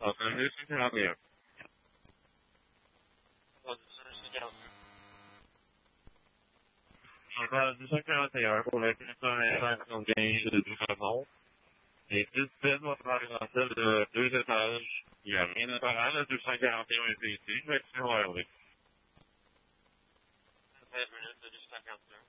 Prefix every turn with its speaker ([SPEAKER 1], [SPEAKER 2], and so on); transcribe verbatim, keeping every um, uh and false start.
[SPEAKER 1] Entendu, deux cent quarante et un. Encore deux cent quarante et un pour la question d'instant de gain de deux secondes. Et dix sept va faire une antenne de deux étages. Il n'y a rien à faire, le deux cent quarante et un est ici. Je vais être sur R D. treize minutes de deux cent quarante et un.